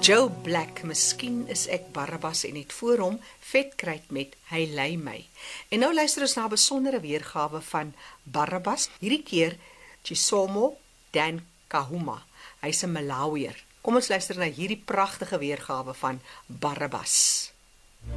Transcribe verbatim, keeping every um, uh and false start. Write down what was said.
Joe Black, miskien is ek Barabbas en het voor hom vetkruid met hy lei my. En nou luister ons na 'n besondere weergawe van Barabbas, hierdie keer Chisomo Dan Kahuma. Hy's 'n Malawier. Kom ons luister na hierdie pragtige weergawe van Barabbas.